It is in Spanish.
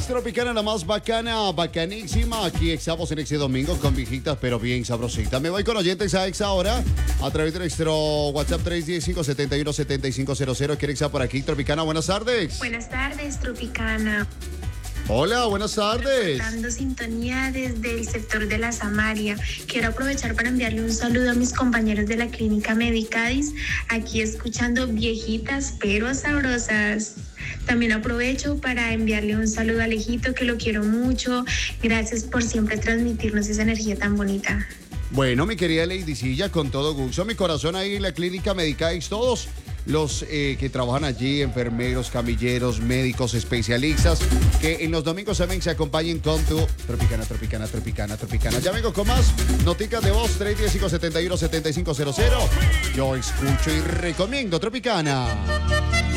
Tropicana, la más bacana, bacanísima. Aquí estamos en Exe Domingo con viejitas, pero bien sabrositas. Me voy con oyentes a Exa ahora a través de nuestro WhatsApp 315-717500. ¿Quiere Exa por aquí? Tropicana, buenas tardes. Buenas tardes, Tropicana. Hola, buenas tardes. Dando sintonía desde el sector de la Samaria. Quiero aprovechar para enviarle un saludo a mis compañeros de la Clínica Medicadis, aquí escuchando viejitas pero sabrosas. También aprovecho para enviarle un saludo a Alejito, que lo quiero mucho. Gracias por siempre transmitirnos esa energía tan bonita. Bueno, mi querida Ladycilla, con todo gusto. Mi corazón ahí en la Clínica Medicadis, todos los que trabajan allí, enfermeros, camilleros, médicos, especialistas, que en los domingos también se acompañen con tu Tropicana, Tropicana, Tropicana, Tropicana. Ya vengo con más noticas de voz, 315-717500. Yo escucho y recomiendo Tropicana.